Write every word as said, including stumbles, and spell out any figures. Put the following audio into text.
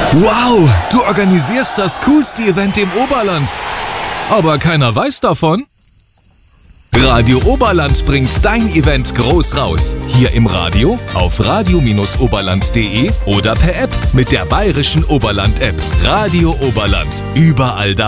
Wow, du organisierst das coolste Event im Oberland. Aber keiner weiß davon? Radio Oberland bringt dein Event groß raus. Hier im Radio, auf radio oberland punkt de oder per App mit der Bayerischen Oberland-App. Radio Oberland, überall da.